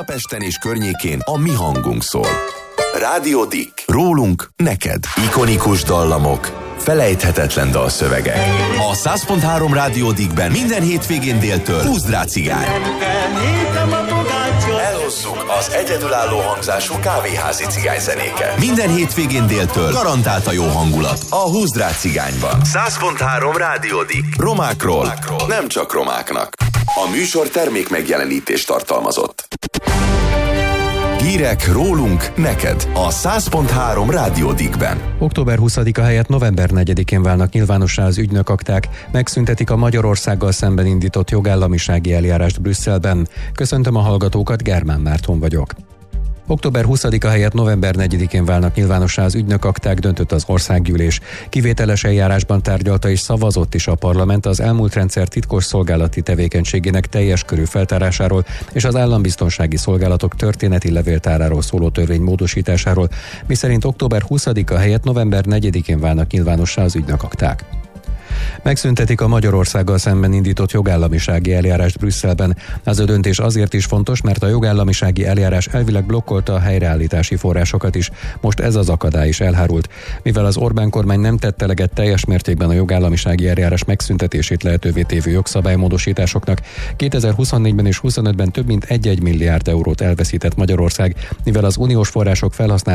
Budapesten és környékén a mi hangunk szól. Rádió Dick. Rólunk, neked. Ikonikus dallamok, felejthetetlen dalszövegek. A 100.3 Rádió Dickben minden hétvégén déltől húzd rá cigány. Elhozzuk az egyedülálló hangzású kávéházi cigányzenéket. Minden hétvégén déltől garantált a jó hangulat a húzd rá cigányban. 100.3 Rádió Dick. Romákról, nem csak romáknak. A műsor termék megjelenítést tartalmazott. Hírek rólunk, neked a 100.3 Rádió Dickben. Október 20-a helyett november 4-én válnak nyilvánossá az ügynökakták, megszüntetik a Magyarországgal szemben indított jogállamisági eljárást Brüsszelben. Köszöntöm a hallgatókat, Germán Márton vagyok. Október 20-a helyett november 4-én válnak nyilvánossá az ügynökakták, döntött az országgyűlés. Kivételes eljárásban tárgyalta és szavazott is a parlament az elmúlt rendszer titkos szolgálati tevékenységének teljes körű feltárásáról és az állambiztonsági szolgálatok történeti levéltáráról szóló törvény módosításáról, miszerint október 20-a helyett november 4-én válnak nyilvánossá az ügynökakták. Megszüntetik a Magyarországgal szemben indított jogállamisági eljárást Brüsszelben. Ez a döntés azért is fontos, mert a jogállamisági eljárás elvileg blokkolta a helyreállítási forrásokat is. Most ez az akadály is elhárult. Mivel az Orbán kormány nem tette eleget teljes mértékben a jogállamisági eljárás megszüntetését lehetővé tévő jogszabálymódosításoknak, 2024-ben és 2025-ben több mint 1 milliárd eurót elveszített Magyarország, mivel az uniós források felhasználása